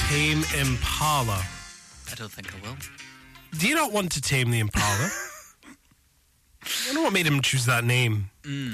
Tame Impala. I don't think I will. Do you not want to tame the Impala? I don't know what made him choose that name.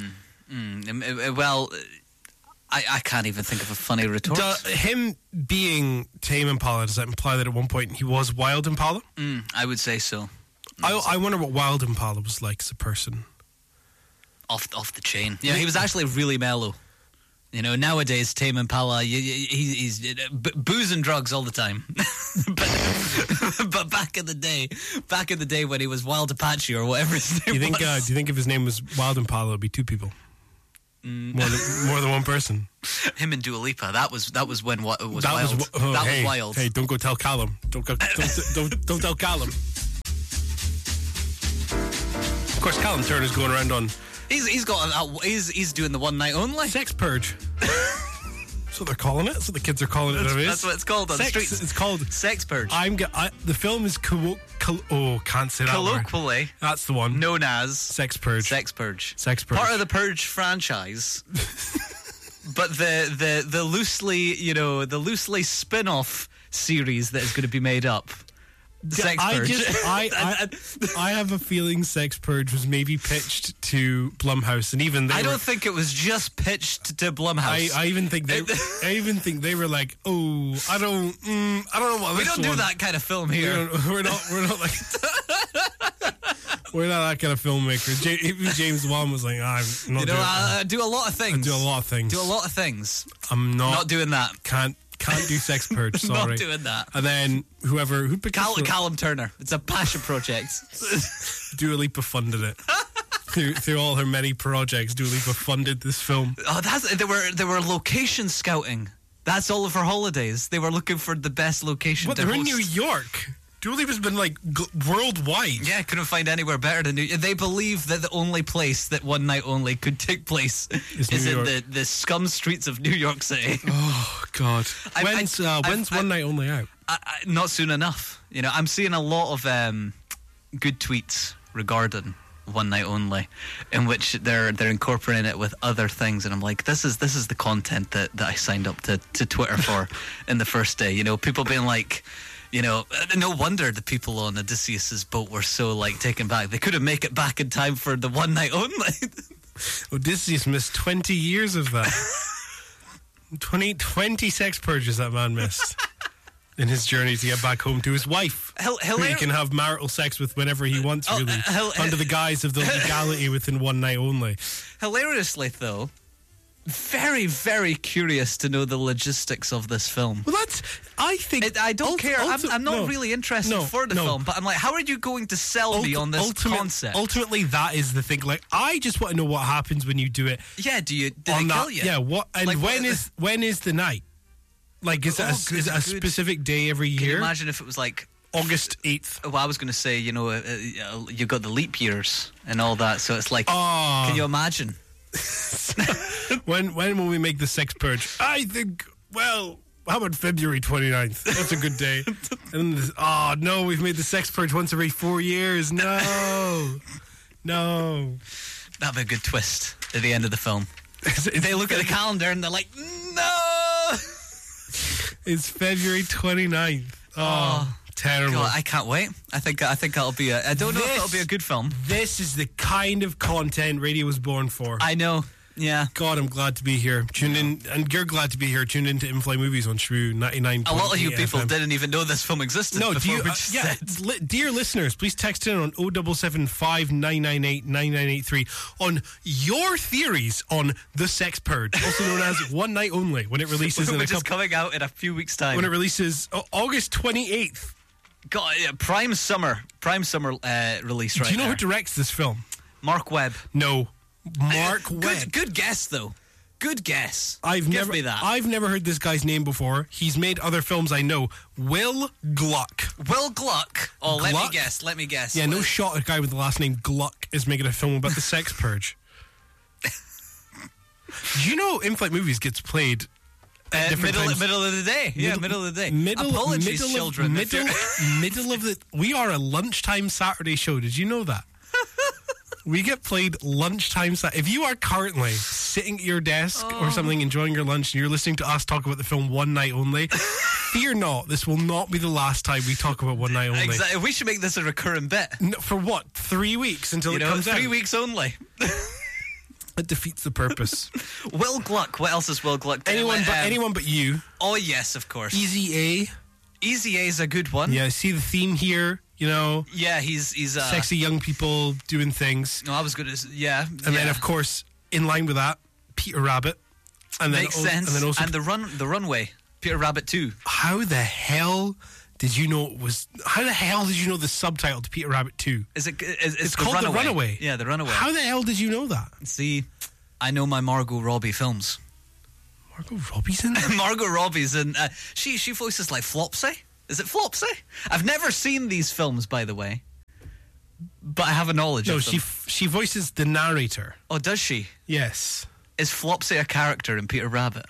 Well, I can't even think of a funny retort. Him being Tame Impala, does that imply that at one point he was Wild Impala? I would say so. I wonder what Wild Impala was like as a person. Off the chain. Yeah, he was actually really mellow. You know, nowadays, Tame Impala, he's booze and drugs all the time. but back in the day when he was Wild Apache or whatever his name was. Do you think if his name was Wild Impala, it would be two people? More than one person. Him and Dua Lipa. That was when what was wild. Was wild. Hey, don't go tell Callum. Don't tell Callum. Of course, Callum Turner's going around on. He's doing the one night only sex purge. That's what they're calling it. That's what the kids are calling it. That's what it's called on the streets. It's called sex purge. The film is can't say that colloquially. Word. That's the one known as sex purge. Sex purge. Sex purge. Part of the Purge franchise. But the loosely spin-off series that is going to be made up. Sex Purge. I have a feeling Sex Purge was maybe pitched to Blumhouse, and even I don't think it was just pitched to Blumhouse. I even think they were like, oh, I don't know what we don't do that kind of film here. We're not like we're not that kind of filmmaker. James Wan was like, I'm not. I do a lot of things. Do a lot of things. I'm not doing that. Can't do Sex Purge, sorry. Not doing that. And then who picked Callum Turner. It's a passion project. Dua Lipa funded it. through all her many projects, Dua Lipa funded this film. Oh, they were location scouting. That's all of her holidays. They were looking for the best location. What, they're in New York? Dua Lipa's been like worldwide. Yeah, couldn't find anywhere better than New York. They believe that the only place that one night only could take place is in the scum streets of New York City. Oh God! When's one night only out? Not soon enough. You know, I'm seeing a lot of good tweets regarding one night only, in which they're incorporating it with other things, and I'm like, this is the content that I signed up to Twitter for in the first day. You know, people being like. You know, no wonder the people on Odysseus's boat were so, taken back. They couldn't make it back in time for the one night only. Odysseus missed 20 years of that. 20 sex purges that man missed in his journey to get back home to his wife, who he can have marital sex with whenever he wants, really, under the guise of the legality within one night only. Hilariously, though, very, very curious to know the logistics of this film. Well, I don't care. I'm not really interested for the film, but I'm like, how are you going to sell me on this concept? Ultimately, that is the thing. I just want to know what happens when you do it. Yeah, did they kill you? Yeah, what? And when is the night? Is it a specific day every year? Can you imagine if it was August 8th? Well, I was going to say, you've got the leap years and all that, so it's can you imagine? When will we make the sex purge? I think, how about February 29th? That's a good day. And no, we've made the sex purge once every 4 years. No. That'd be a good twist at the end of the film. They look at the calendar and they're like, no! It's February 29th. Oh, terrible. God, I can't wait. I think that'll be I don't know if that'll be a good film. This is the kind of content radio was born for. I know. Yeah. God, I'm glad to be here. Tuned in, and you're glad to be here. Tuned into In-Flight Movies on Shrew 99. A lot of you people didn't even know this film existed. No, dear listeners, please text in on 077 9983 on your theories on The Sex Purge, also known as One Night Only, when it releases which is coming out in a few weeks' time. When it releases August 28th. God, yeah, prime summer release right. Do you know who directs this film? Mark Webb. No. Mark Webb. Good guess, though. Good guess. I've never heard this guy's name before. He's made other films I know. Will Gluck. Will Gluck? Oh, Gluck? Let me guess. Yeah, no shot a guy with the last name Gluck is making a film about the sex purge. Do you know In-Flight Movies gets played middle of the day. Middle of the day. Apologies, children. We are a lunchtime Saturday show. Did you know that? We get played lunchtime. If you are currently sitting at your desk or something, enjoying your lunch, and you're listening to us talk about the film One Night Only, fear not, this will not be the last time we talk about One Night Only. Exactly. We should make this a recurring bit. No, for what? 3 weeks until it comes out? 3 weeks only. It defeats the purpose. Will Gluck. What else is Will Gluck doing? Anyone but you. Oh, yes, of course. Easy A. Easy A is a good one. Yeah, see the theme here, you know? Yeah, he's sexy young people doing things. No, I was going to... Yeah. And then, of course, in line with that, Peter Rabbit. And then Makes sense. And then also... And the runway. Peter Rabbit 2. How the hell did you know it was... How the hell did you know the subtitle to Peter Rabbit 2? It's called The Runaway. Yeah, The Runaway. How the hell did you know that? See, I know my Margot Robbie films. Margot Robbie's in there? Margot Robbie's in... she voices like Flopsy. Is it Flopsy? I've never seen these films, by the way. But I have a knowledge of them. No, she voices the narrator. Oh, does she? Yes. Is Flopsy a character in Peter Rabbit?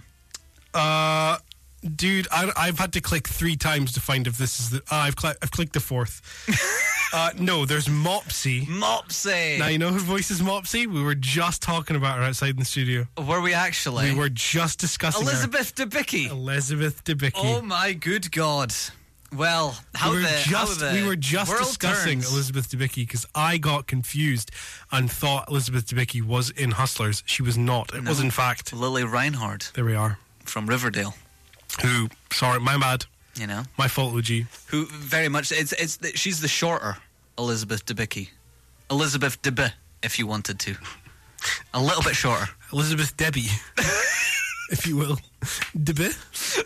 Dude, I've had to click 3 times to find if this is the... I've clicked the 4th. No, there's Mopsy. Mopsy! Now, you know who voices Mopsy? We were just talking about her outside in the studio. Were we actually? We were just discussing Elizabeth Debicki. Elizabeth Debicki. Oh, my good God. Well, we were just discussing turns. Elizabeth Debicki because I got confused and thought Elizabeth Debicki was in Hustlers. She was not. It was, in fact... Lily Reinhardt. There we are. From Riverdale. Who, sorry, my bad. You know? My fault, OG. Who very much... she's the shorter Elizabeth Debicki. Elizabeth Debicki, if you wanted to. A little bit shorter. Elizabeth Debbie. If you will. Debicki?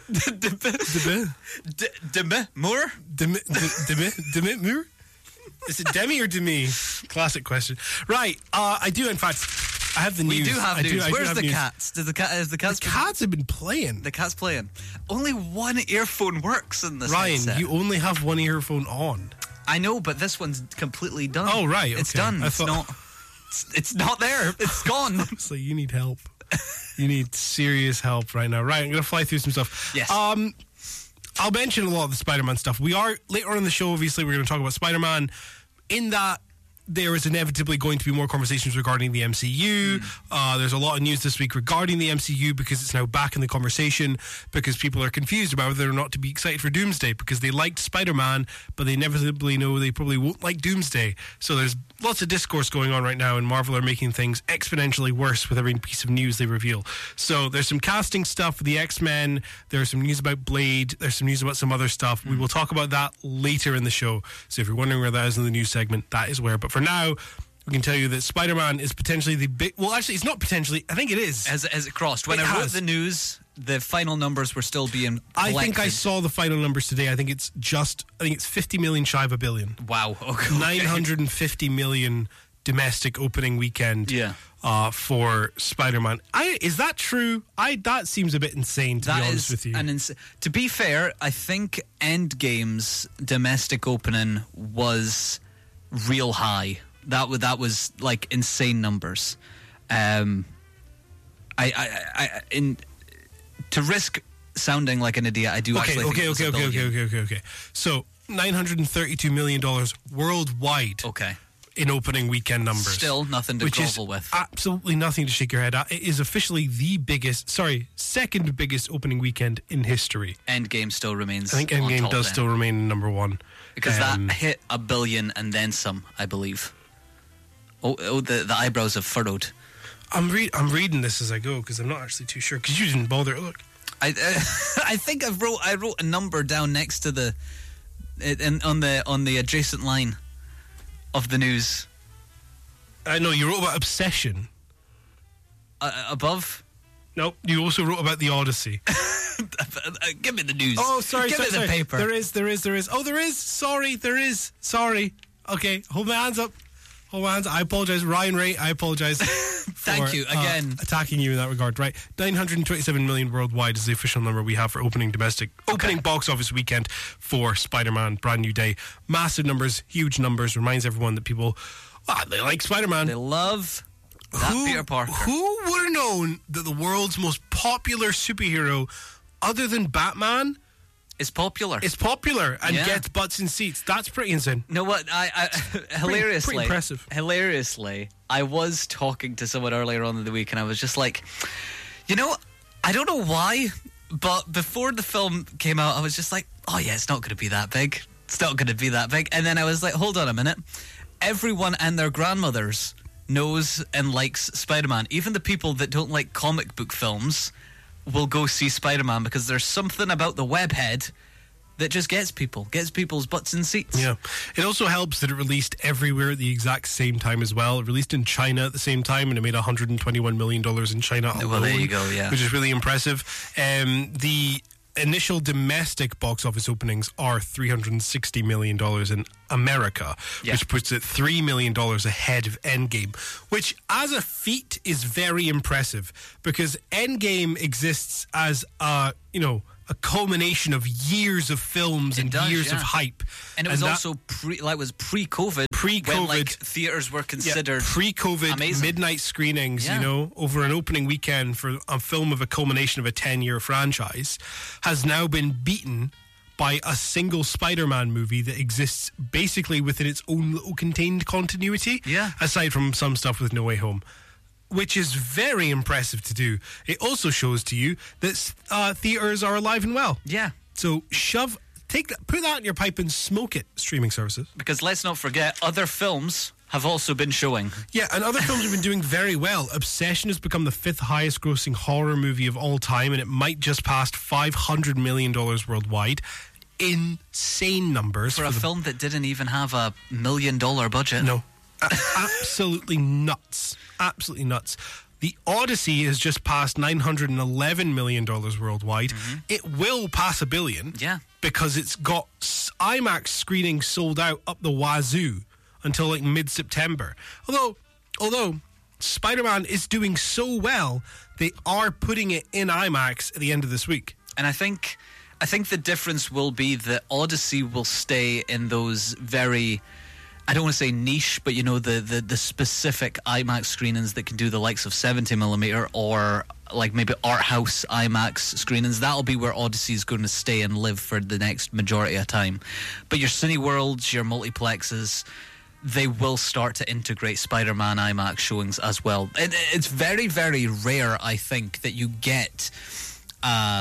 Demi Moore? Demi Moore? Is it Demi or Demi? Classic question. Right, I do, in fact... I have the news. We do have news. Where's the news. cats? The cats have been playing. The cat's playing. Only one earphone works in this Ryan, headset. you only have one earphone on. I know, but this one's completely done. Oh, right. Okay. It's done. It's not there. It's gone. So you need help. You need serious help right now. Right, I'm going to fly through some stuff. Yes. I'll mention a lot of the Spider-Man stuff. We are, later on in the show, obviously, we're going to talk about Spider-Man. In that, there is inevitably going to be more conversations regarding the MCU. There's a lot of news this week regarding the MCU because it's now back in the conversation because people are confused about whether or not to be excited for Doomsday because they liked Spider-Man, but they inevitably know they probably won't like Doomsday. So there's lots of discourse going on right now, and Marvel are making things exponentially worse with every piece of news they reveal. So there's some casting stuff for the X-Men. There's some news about Blade. There's some news about some other stuff. We will talk about that later in the show. So if you're wondering where that is in the news segment, that is where. But for now, we can tell you that Spider-Man is potentially the big... Well, actually, it's not potentially. I think it is. Has it crossed? When I wrote the news, the final numbers were still being collected. I think I saw the final numbers today. I think it's 50 million shy of $1 billion. Wow. Okay. 950 million domestic opening weekend for Spider-Man. Is that true? That seems a bit insane, to be honest with you. To be fair, I think Endgame's domestic opening was real high. That was like insane numbers. To risk sounding like an idiot, I do actually think it was $1 billion. Okay. So $932 million worldwide. Okay. In opening weekend numbers. Still nothing to grovel with. Absolutely nothing to shake your head at. It is officially second biggest opening weekend in history. Endgame still remains. I think Endgame does still remain number one. Because that hit $1 billion and then some, I believe. Oh, the eyebrows have furrowed. I'm reading this as I go because I'm not actually too sure because you didn't bother to look. I think I wrote a number down next to on the adjacent line of the news. I know you wrote about Obsession. Above? Nope. You also wrote about the Odyssey. Give me the news. Oh, sorry. Give me the paper. There is. Oh, there is. Sorry, there is. Sorry. Okay, hold my hands up. I apologize. Ryan Ray, I apologize. Thank you again. Attacking you in that regard, right? 927 million worldwide is the official number we have for opening box office weekend for Spider-Man Brand New Day. Massive numbers, huge numbers. Reminds everyone that people, they like Spider-Man. They love that Peter Parker. Who would have known that the world's most popular superhero, other than Batman, is popular. It's popular and gets butts in seats. That's pretty insane. You know what? I hilariously, pretty impressive. Hilariously, I was talking to someone earlier on in the week, and I was just like, I don't know why But before the film came out, I was just like, oh yeah, it's not going to be that big. It's not going to be that big. And then I was like, hold on a minute. Everyone and their grandmothers knows and likes Spider-Man. Even the people that don't like comic book films will go see Spider-Man because there's something about the webhead that just gets people's butts in seats. Yeah. It also helps that it released everywhere at the exact same time as well. It released in China at the same time, and it made $121 million in China alone. Well, there you go, yeah. Which is really impressive. The initial domestic box office openings are $360 million in America, which puts it $3 million ahead of Endgame, which as a feat is very impressive because Endgame exists as a culmination of years of films and years of hype. And it was also pre-COVID. When like theaters were considered pre-COVID amazing. Midnight screenings, over an opening weekend for a film of a culmination of a 10-year franchise has now been beaten by a single Spider-Man movie that exists basically within its own little contained continuity. Yeah. Aside from some stuff with No Way Home, which is very impressive to do. It also shows to you that theaters are alive and well. Yeah. So put that in your pipe and smoke it, streaming services. Because let's not forget, other films have also been showing. Yeah, and other films have been doing very well. Obsession has become the 5th highest grossing horror movie of all time, and it might just pass $500 million worldwide. Insane numbers. For a film that didn't even have $1 million budget. No. Absolutely nuts. Absolutely nuts. The Odyssey has just passed $911 million worldwide. Mm-hmm. It will pass $1 billion. Yeah. Because it's got IMAX screenings sold out up the wazoo until like mid-September. Although Spider-Man is doing so well, they are putting it in IMAX at the end of this week. And I think the difference will be that Odyssey will stay in those very, I don't want to say niche, but the specific IMAX screenings that can do the likes of 70mm or like maybe art house IMAX screenings. That'll be where Odyssey is going to stay and live for the next majority of time. But your Cineworlds, your multiplexes, they will start to integrate Spider-Man IMAX showings as well. It's very, very rare, I think, that you get a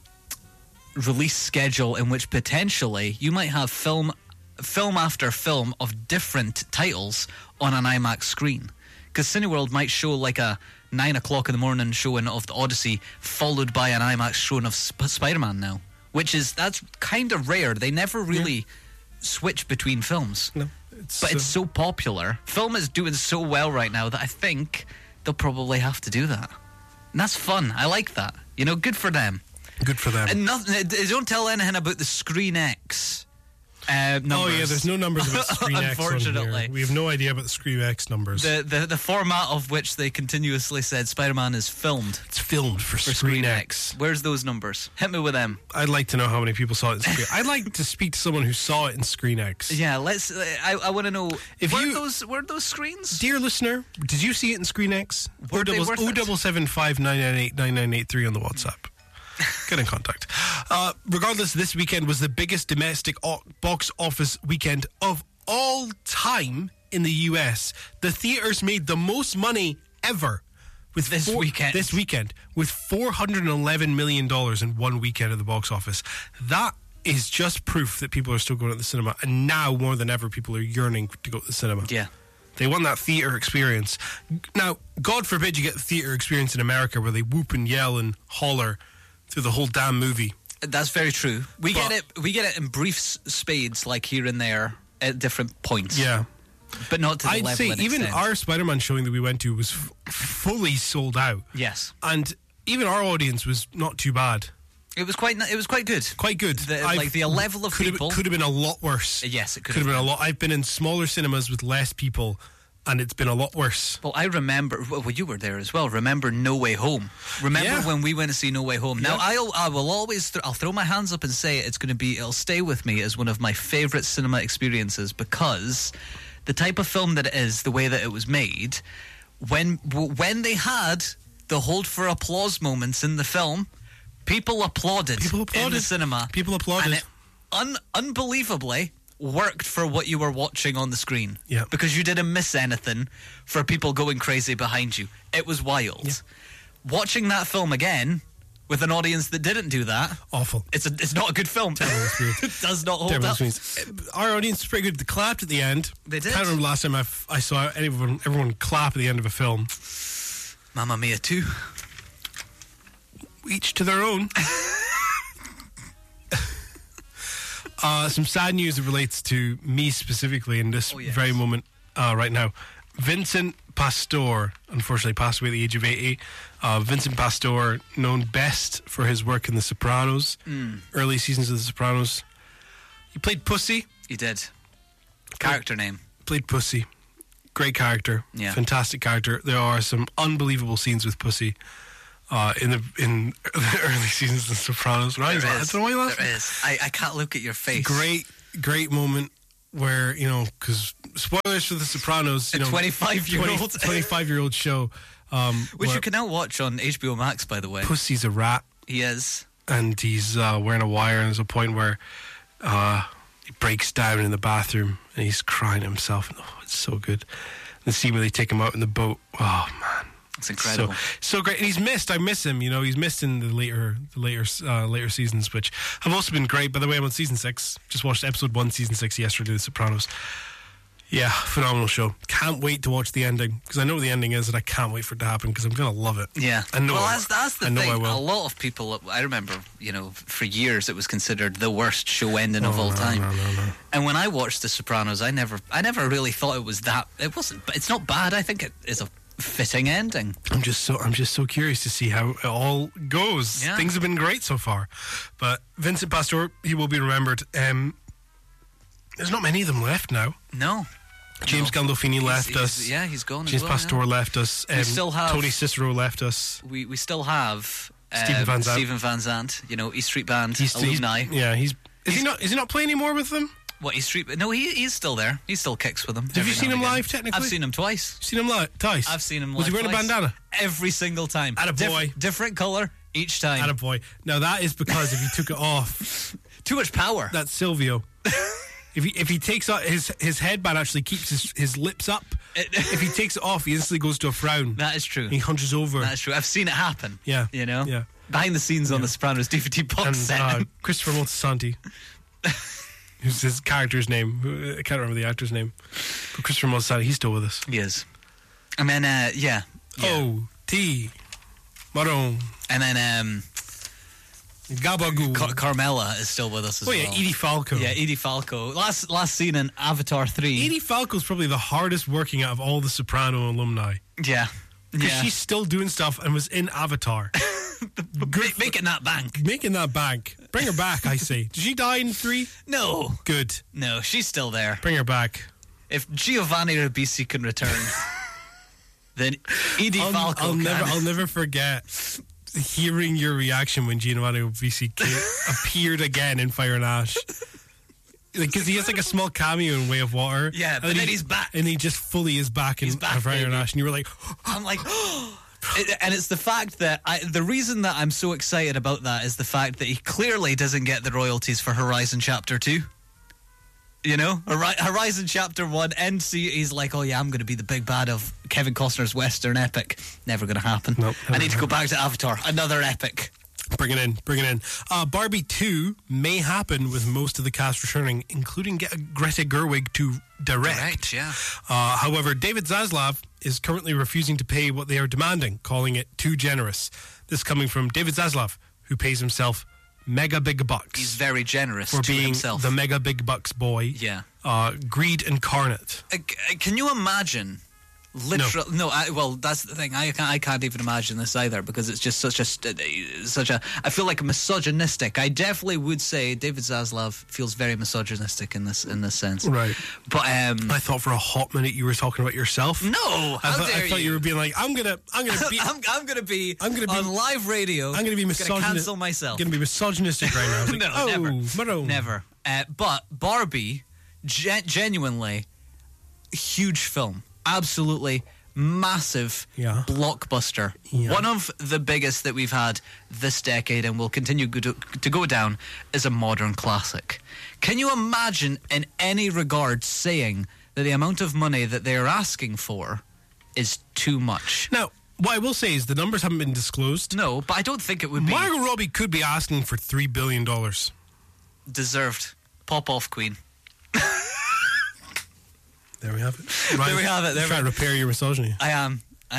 release schedule in which potentially you might have film after film of different titles on an IMAX screen. Because Cineworld might show like a 9 o'clock in the morning showing of the Odyssey followed by an IMAX showing of Spider-Man now. That's kind of rare. They never really switch between films. No. But it's so popular. Film is doing so well right now that I think they'll probably have to do that. And that's fun. I like that. Good for them. Good for them. And they don't tell anything about the Screen X numbers. Oh yeah, there's no numbers about Screen X. Unfortunately, we have no idea about the Screen X numbers. The format of which they continuously said Spider-Man is filmed. It's filmed for Screen X. Where's those numbers? Hit me with them. I'd like to know how many people saw it in Screen. I'd like to speak to someone who saw it in Screen X. Yeah, I want to know. Were those screens? Dear listener, did you see it in Screen X? 07759989983 on the WhatsApp. Get in contact. Regardless, this weekend was the biggest domestic box office weekend of all time in the US. The theaters made the most money ever with this weekend with $411 million in one weekend at the box office. That is just proof that people are still going to the cinema, and now more than ever people are yearning to go to the cinema. Yeah. They want that theater experience. Now, God forbid you get the theater experience in America where they whoop and yell and holler through the whole damn movie. That's very true. We get it in brief spades, like here and there at different points. Yeah, but not to the level. I'd say even our Spider-Man showing that we went to was fully sold out. Yes, and even our audience was not too bad. It was quite good. Quite good. The level of people could have been a lot worse. Yes, it could have been a lot. I've been in smaller cinemas with less people, and it's been a lot worse. Well, I remember. Well, you were there as well. Remember No Way Home? Remember when we went to see No Way Home? Now, I will always. I'll throw my hands up and say it'll stay with me as one of my favorite cinema experiences because the type of film that it is, the way that it was made, when they had the hold for applause moments in the film, people applauded in the cinema. People applauded, and it unbelievably worked for what you were watching on the screen. Yeah. Because you didn't miss anything for people going crazy behind you. It was wild. Yeah. Watching that film again, with an audience that didn't do that, Awful. it's not a good film. Terrible experience. It does not hold Terrible up. experience. Our audience was pretty good. They clapped at the end. They did. I can't remember last time I saw everyone clap at the end of a film. Mamma Mia 2. Each to their own. Some sad news that relates to me specifically in this very moment right now. Vincent Pastore, unfortunately, passed away at the age of 80. Vincent Pastore, known best for his work in The Sopranos, early seasons of The Sopranos. He played Pussy. He did. Character name. Played Pussy. Great character. Yeah. Fantastic character. There are some unbelievable scenes with Pussy in the early seasons of The Sopranos. Right? There I don't know why you laugh. There is. I can't look at your face. Great moment where, because spoilers for The Sopranos, A 25-year-old 25-year-old show. Which where you can now watch on HBO Max, by the way. Pussy's a rat. He is. And he's wearing a wire, and there's a point where he breaks down in the bathroom and he's crying to himself. Oh, it's so good. The scene where they take him out in the boat. Oh man, it's incredible. So great. And he's missed. I miss him. He's missed in the later seasons, which have also been great. By the way, I'm on season 6. Just watched episode 1, season 6 yesterday. The Sopranos. Yeah, phenomenal show. Can't wait to watch the ending, because I know what the ending is, and I can't wait for it to happen, because I'm going to love it. Yeah. I know. Well, that's the I know thing. I will. A lot of people, I remember, for years it was considered the worst show ending of all time. No. And when I watched The Sopranos, I never really thought it was that. It wasn't. But it's not bad. I think it is a fitting ending. I'm just so curious to see how it all goes. Yeah. Things have been great so far, but Vincent Pastore, he will be remembered. There's not many of them left now. No. James Gandolfini left us. Yeah, he's gone. James as well, Pastore left us. We still have Tony Cicero left us. We still have Stephen Van Zandt. Stephen Van Zandt. East Street Band alumni. Is he not playing anymore with them? What, East Street? No, he's still there. He still kicks with them. Have you seen him live? Technically, I've seen him twice. Seen him live twice. I've seen him live. Was he wearing twice. a bandana? Every single time. Attaboy. Different colour each time. Attaboy. Now that is because if he took it off, too much power. that's Silvio. If he takes out his headband, actually keeps his lips up. If he takes it off, he instantly goes to a frown. That is true. He hunches over. That's true. I've seen it happen. Yeah. Yeah. Behind the scenes on the Sopranos DVD box set. And Christopher Moltisanti, who's his character's name. I can't remember the actor's name. But Christopher Moltisanti, he's still with us. He is. And then, yeah. O.T. Maroon. And then, Gabagoo. Carmela is still with us as well. Oh yeah, Edie Falco. Yeah, Edie Falco. Last seen in Avatar 3. Edie Falco's probably the hardest working out of all the Soprano alumni. Yeah. Because she's still doing stuff and was in Avatar. Making that bank. Making that bank. Bring her back, I say. Did she die in 3? No. Good. No, she's still there. Bring her back. If Giovanni Ribisi can return, then Edie Falco can. I'll never forget hearing your reaction when Giovanni Ribisi appeared again in Fire and Ash. Because he has like a small cameo in Way of Water. Yeah, but then he's back. And he just fully is back in Fire and Ash. And you were like... I'm like... And it's the fact that the reason that I'm so excited about that is the fact that he clearly doesn't get the royalties for Horizon Chapter 2. Horizon Chapter 1 he's like, oh yeah, I'm going to be the big bad of Kevin Costner's Western epic. Never going to happen. Nope, I need to go back to Avatar. Another epic. Bring it in. Barbie 2 may happen with most of the cast returning, including Greta Gerwig to direct. Yeah. However, David Zaslav is currently refusing to pay what they are demanding, calling it too generous. This coming from David Zaslav, who pays himself mega big bucks. He's very generous for to being himself. The mega big bucks boy. Yeah. Greed incarnate. Can you imagine? Literal, no. Well, that's the thing. I can't even imagine this either, because it's just such a. I feel like misogynistic. I definitely would say David Zaslav feels very misogynistic in this sense. Right. But I thought for a hot minute you were talking about yourself. No, I thought you were being like, I'm gonna be on live radio. I'm gonna be misogynistic. Cancel myself. I'm gonna be misogynistic right now. I was like, never. Maroon. Never. But Barbie, genuinely huge film. Absolutely massive blockbuster. Yeah. One of the biggest that we've had this decade and will continue to go down as a modern classic. Can you imagine in any regard saying that the amount of money that they are asking for is too much? Now, What I will say is the numbers haven't been disclosed. No, but I don't think it would be Margot Robbie could be asking for $3 billion. deserved. Pop off, Queen. There we have it. There we have it. Try to repair your misogyny. I am.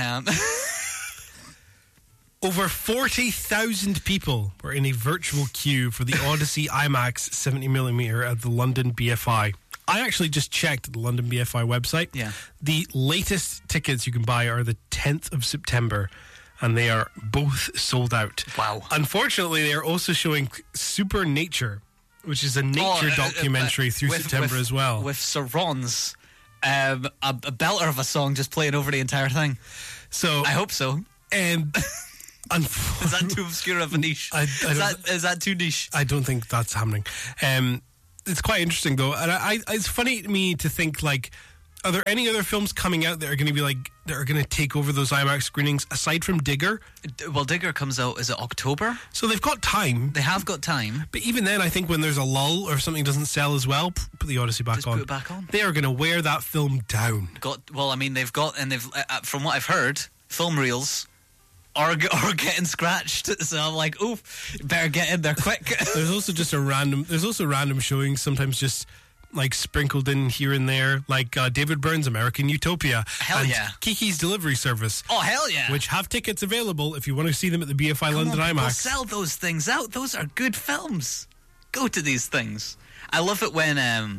Over 40,000 people were in a virtual queue for the Odyssey IMAX 70mm at the London BFI. I actually just checked the London BFI website. Yeah. The latest tickets you can buy are the 10th of September, and they are both sold out. Wow. Unfortunately, they are also showing Supernature, which is a nature documentary through September as well. With Sarons, a belter of a song just playing over the entire thing. So I hope so. And Is that too obscure of a niche? Is that too niche? I don't think that's happening. It's quite interesting though, and it's funny to me to think like, are there any other films coming out that are going to be like that are going to take over those IMAX screenings aside from Digger? Well, Digger comes out, is it October? So they've got time. They have got time. But even then, I think when there's a lull or if something doesn't sell as well, put the Odyssey back Just on. put it back on. They are going to wear that film down. They've got, and they've from what I've heard, film reels are getting scratched. So I'm like, oof, better get in there quick. There's also random showings, sometimes just like sprinkled in here and there, like David Byrne's American Utopia. Hell and yeah. Kiki's Delivery Service. Oh, hell yeah. Which have tickets available if you want to see them at the BFI London People IMAX. sell those things out. Those are good films. Go to these things. I love it when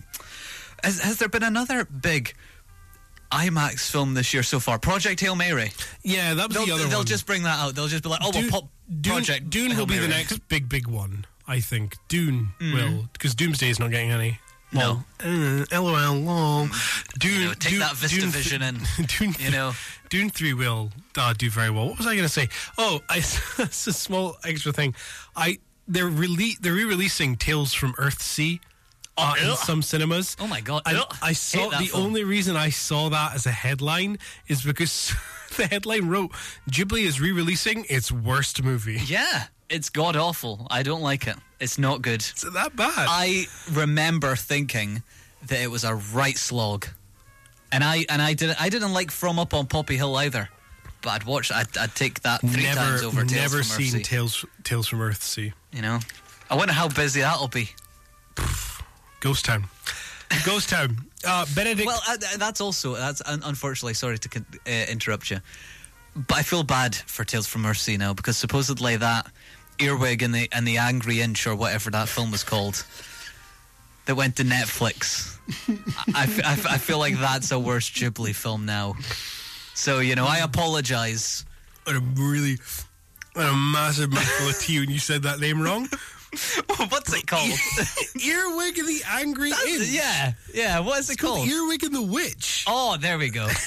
has there been another big IMAX film this year so far? Project Hail Mary. Yeah, that was the other one. They'll just bring that out. They'll just be like, Project Dune Hail will be the Mary. next big one, I think. Dune will, because Doomsday's not getting any. No. LOL, lol. Dune, take that VistaVision in. Dune 3 will do very well. What was I going to say? Oh, it's a small extra thing. They're re-releasing Tales from Earthsea in some cinemas. Oh my god! I saw the only reason I saw that as a headline is because the headline wrote Ghibli is re-releasing its worst movie. Yeah, it's god awful. I don't like it. It's not good. Is it that bad? I remember thinking that it was a right slog, and I didn't like From Up on Poppy Hill either. But I'd take that three times over Tales never from seen Earthsea. Tales from Earthsea. You know, I wonder how busy that'll be. Ghost Town. Benedict. Well, that's unfortunately, sorry to interrupt you, but I feel bad for Tales from Earthsea now because supposedly that Earwig and the Angry Inch or whatever that film was called that went to Netflix. I feel like that's a worse Ghibli film now. So I apologise. What a massive mouthful of tea when you said that name wrong. What's it called? Earwig and the Angry Inch. Yeah. What is it called? Earwig and the Witch. Oh, there we go.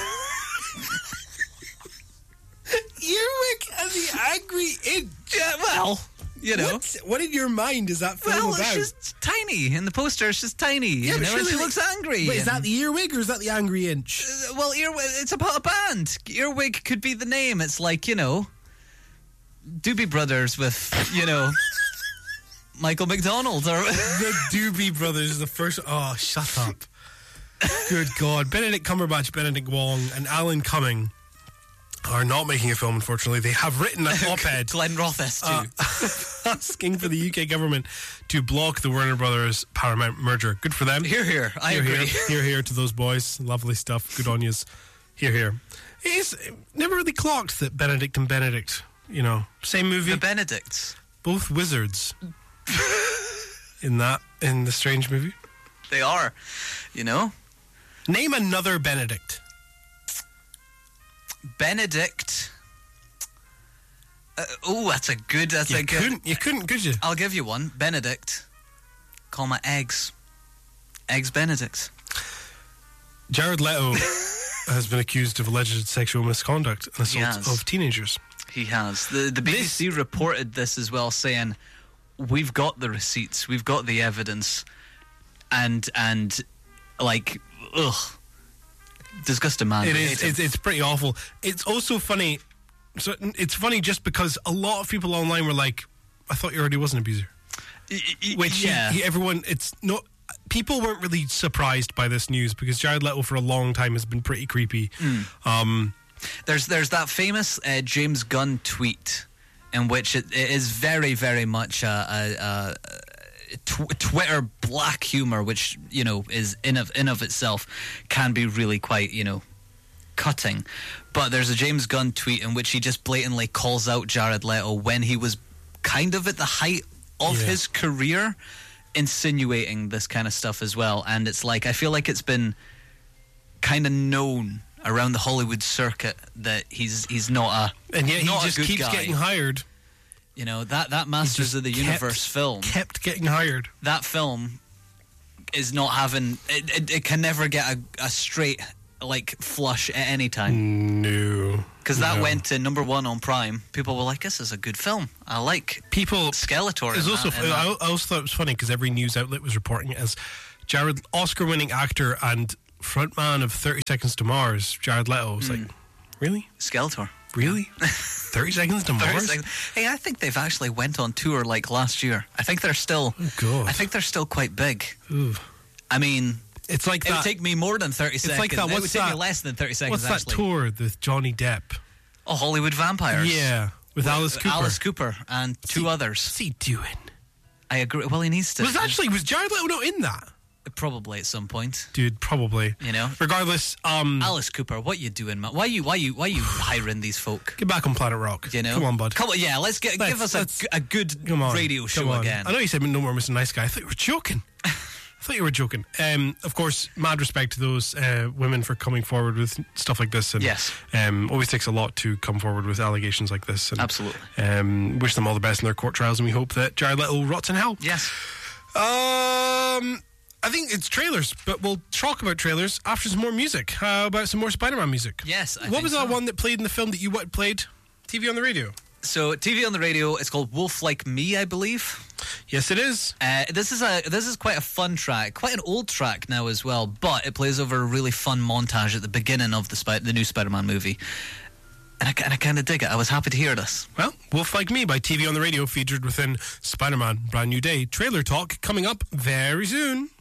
Earwig and the Angry Inch. Yeah, well, What in your mind is that film about? It's just tiny. In the poster, it's just tiny. Yeah, but and she looks angry. Wait, is that the Earwig or is that the Angry Inch? Well, Earwig, it's about a band. Earwig could be the name. It's like, Doobie Brothers with, Michael McDonald. Or The Doobie Brothers is the first... Oh, shut up. Good God. Benedict Cumberbatch, Benedict Wong, and Alan Cumming are not making a film, unfortunately. They have written an op-ed... Glenn Rothis, too. asking for the UK government to block the Warner Brothers Paramount merger. Good for them. Hear. I agree. Hear to those boys. Lovely stuff. Good on yous. Hear. It's never really clocked that Benedict and Benedict, same movie. The Benedicts. Both wizards. in the Strange movie. They are, Name another Benedict. Benedict. That's a good. You couldn't, could you? I'll give you one. Benedict, comma eggs. Eggs Benedict. Jared Leto has been accused of alleged sexual misconduct and assault of teenagers. He has. The BBC reported this as well, saying we've got the receipts, we've got the evidence, and like, disgusting man. It is. It's pretty awful. It's also funny. So it's funny just because a lot of people online were like, "I thought you already was an abuser." Which everyone, it's not. People weren't really surprised by this news because Jared Leto for a long time has been pretty creepy. There's that famous James Gunn tweet in which it is very, very much a Twitter black humor, which, you know, is in of itself can be really quite, you know, cutting. But there's a James Gunn tweet in which he just blatantly calls out Jared Leto when he was kind of at the height of his career, insinuating this kind of stuff as well. And it's like, I feel like it's been kind of known around the Hollywood circuit that he's not a and yet he not a just good keeps guy. getting hired. You know, that Masters of the Universe film kept getting hired. That film is not having it can never get a straight like flush at any time. No, because that went to number 1 on Prime. People were like, "This is a good film. I like people." Skeletor. It's also I also thought it was funny because every news outlet was reporting it as Jared, Oscar-winning actor and frontman of 30 Seconds to Mars, Jared Leto. Was like, really? Skeletor. Really? 30 Seconds to Mars? Hey, I think they've actually went on tour like last year. I think they're still. Oh God. I think they're still quite big. Ooh. I mean, it's like it would take me more than 30 seconds. Like that. It would take me less than 30 seconds. What's that actually. tour with Johnny Depp? Oh, Hollywood Vampires. Yeah, with Alice Cooper. Alice Cooper and two others. What's he doing? I agree. Well, he needs to. Was Jared Leto not in that? Probably at some point. Dude, probably. You know. Regardless, Alice Cooper, what you doing, man? Why you hiring these folk? Get back on Planet Rock. You know. Come on, bud. Come on, yeah. Give us a good radio show again. I know you said no more Mr. Nice Guy. I thought you were joking. Of course, mad respect to those women for coming forward with stuff like this. And, yes. Always takes a lot to come forward with allegations like this. And, absolutely. Wish them all the best in their court trials, and we hope that Jared Leto rots in hell. Yes. I think it's trailers, but we'll talk about trailers after some more music. How about some more Spider-Man music? Yes, What was that one that played in the film that you played? TV on the radio? So, TV on the radio, it's called Wolf Like Me, I believe. Yes, it is. This is quite a fun track, quite an old track now as well, but it plays over a really fun montage at the beginning of the new Spider-Man movie. And I kind of dig it. I was happy to hear this. Well, Wolf Like Me by TV on the Radio, featured within Spider-Man Brand New Day. Trailer talk coming up very soon.